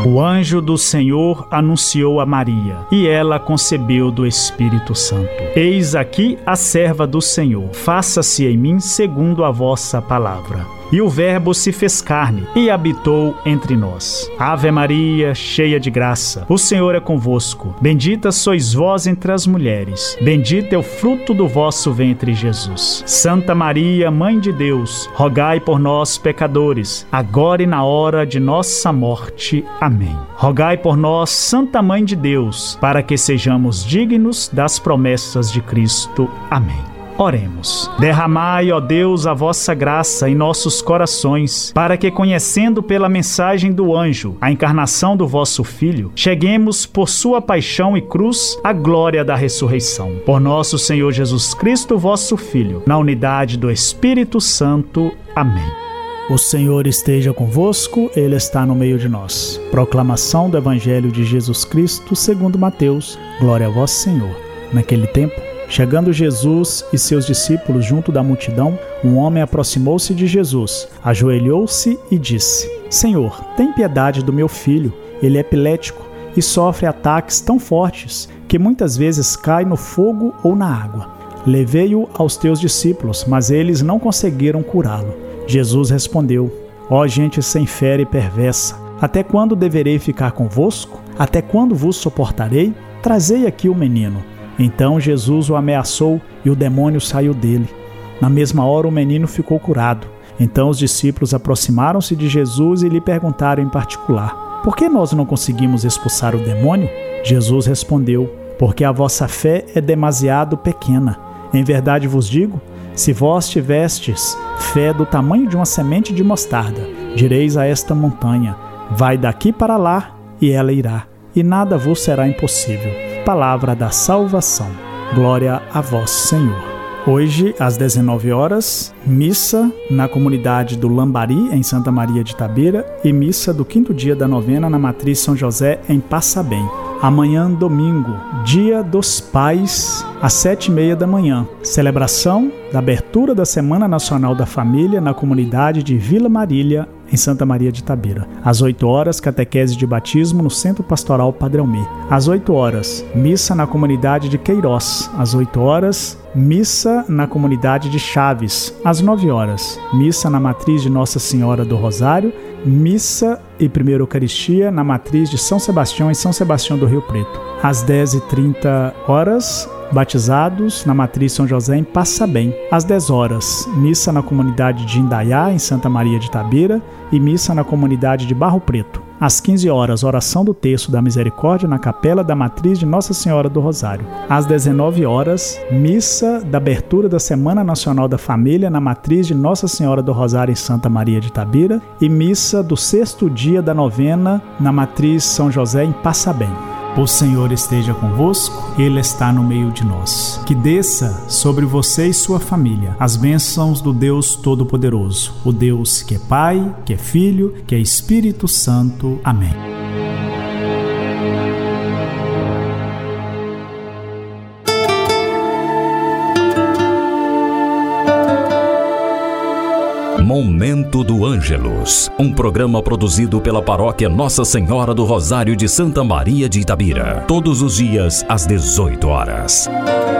O anjo do Senhor anunciou a Maria, e ela concebeu do Espírito Santo. Eis aqui a serva do Senhor, faça-se em mim segundo a vossa palavra. E o Verbo se fez carne e habitou entre nós. Ave Maria, cheia de graça, o Senhor é convosco. Bendita sois vós entre as mulheres. Bendito é o fruto do vosso ventre, Jesus. Santa Maria, Mãe de Deus, rogai por nós, pecadores, agora e na hora de nossa morte. Amém. Rogai por nós, Santa Mãe de Deus, para que sejamos dignos das promessas de Cristo. Amém. Oremos. Derramai, ó Deus, a vossa graça em nossos corações, para que, conhecendo pela mensagem do anjo a encarnação do vosso Filho, cheguemos por sua paixão e cruz à glória da ressurreição. Por nosso Senhor Jesus Cristo, vosso Filho, na unidade do Espírito Santo. Amém. O Senhor esteja convosco, Ele está no meio de nós. Proclamação do Evangelho de Jesus Cristo segundo Mateus. Glória a vós, Senhor. Naquele tempo, chegando Jesus e seus discípulos junto da multidão, um homem aproximou-se de Jesus, ajoelhou-se e disse: Senhor, tem piedade do meu filho, ele é epilético e sofre ataques tão fortes que muitas vezes cai no fogo ou na água. Levei-o aos teus discípulos, mas eles não conseguiram curá-lo. Jesus respondeu: Ó gente sem fé e perversa, até quando deverei ficar convosco? Até quando vos suportarei? Trazei aqui o menino. Então Jesus o ameaçou e o demônio saiu dele. Na mesma hora o menino ficou curado. Então os discípulos aproximaram-se de Jesus e lhe perguntaram em particular: Por que nós não conseguimos expulsar o demônio? Jesus respondeu: Porque a vossa fé é demasiado pequena. Em verdade vos digo, se vós tivestes fé do tamanho de uma semente de mostarda, direis a esta montanha: Vai daqui para lá, e ela irá, e nada vos será impossível. Palavra da salvação. Glória a vós, Senhor. Hoje, às 19 horas, missa na comunidade do Lambari, em Santa Maria de Itabira, e missa do 5º dia da novena na Matriz São José, em Passabém. Amanhã, domingo, Dia dos Pais, às 7h30 da manhã. Celebração da abertura da Semana Nacional da Família na comunidade de Vila Marília, em Santa Maria de Itabira. Às 8 horas, catequese de batismo no Centro Pastoral Padre Almir. Às 8 horas, missa na comunidade de Queiroz. Às 8 horas, missa na comunidade de Chaves. Às 9 horas, missa na matriz de Nossa Senhora do Rosário, missa e primeira Eucaristia na matriz de São Sebastião, em São Sebastião do Rio Preto. Às 10h30, batizados na matriz São José, em Passabém. Às 10 horas, missa na comunidade de Indaiá, em Santa Maria de Itabira, e missa na comunidade de Barro Preto. Às 15 horas, oração do Terço da Misericórdia na capela da matriz de Nossa Senhora do Rosário. Às 19 horas, missa da abertura da Semana Nacional da Família na matriz de Nossa Senhora do Rosário, em Santa Maria de Itabira, e missa do 6º dia da novena na matriz São José, em Passabém. O Senhor esteja convosco, Ele está no meio de nós. Que desça sobre você e sua família as bênçãos do Deus Todo-Poderoso, o Deus que é Pai, que é Filho, que é Espírito Santo. Amém. Momento do Ângelus, um programa produzido pela Paróquia Nossa Senhora do Rosário de Santa Maria de Itabira, todos os dias às 18 horas.